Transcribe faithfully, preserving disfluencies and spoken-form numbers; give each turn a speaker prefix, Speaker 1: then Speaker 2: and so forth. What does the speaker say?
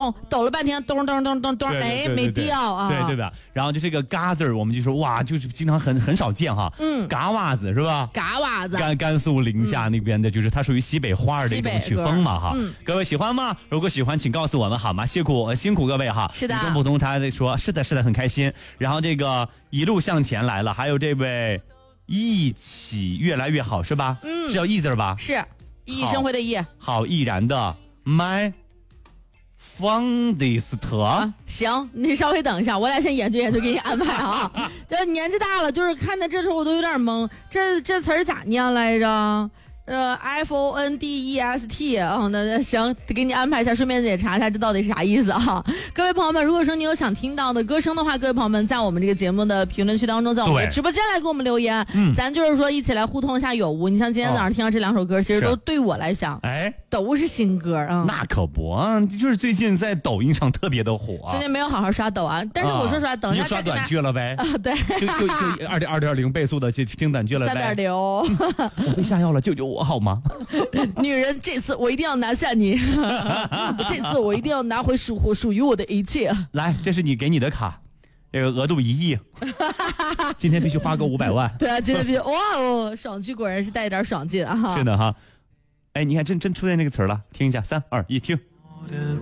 Speaker 1: 后抖了半天，咚咚咚咚咚，哎，没掉啊，
Speaker 2: 对对的。然后就这个嘎字儿，我们就说哇，就是经常很很少见哈。嗯，嘎娃子是吧？
Speaker 1: 嘎娃子，
Speaker 2: 甘甘肃临夏那边的，就是它属于西北花儿的一种曲风嘛哈。嗯，各位喜欢吗？如果喜欢，请告诉我们好吗？辛苦辛苦各位哈。
Speaker 1: 是的。
Speaker 2: 与众不同，他说是的，是的，很开心。然后这个一路向前来了，还有这位一起越来越好是吧？嗯，是叫易字吧？
Speaker 1: 是。熠熠生辉的熠，
Speaker 2: 好毅然的麦方迪斯特、啊。
Speaker 1: 行，你稍微等一下，我俩先研究研究，给你安排啊。这年纪大了，就是看的这时候我都有点懵，这这词儿咋念来着？呃 ，F O N D E S T 啊，那行，给你安排一下，顺便也查一下这到底是啥意思啊？各位朋友们，如果说你有想听到的歌声的话，各位朋友们在我们这个节目的评论区当中，在我们的直播间来给我们留言，嗯，咱就是说一起来互通一下有无。你像今天早上听到这两首歌，哦、其实都对我来讲，哎，都是新歌啊。
Speaker 2: 那可不啊，就是最近在抖音上特别的火、啊。
Speaker 1: 最近没有好好刷抖啊，但是我说实话，等一下、
Speaker 2: 啊、你刷短剧了呗？
Speaker 1: 啊，对，
Speaker 2: 就就就二点二点零倍速的去听短剧了呗。
Speaker 1: 三点零，
Speaker 2: 我被下药了，救救我好吗？
Speaker 1: 女人，这次我一定要拿下你，这次我一定要拿回属属于我的一切。
Speaker 2: 来，这是你给你的卡，这个额度一亿，今天必须花个五百万。
Speaker 1: 对啊，今天必须哇哦，爽剧果然是带一点爽劲啊！
Speaker 2: 是的哈，哎，你看真真出现那个词儿了，听一下，三二一，听。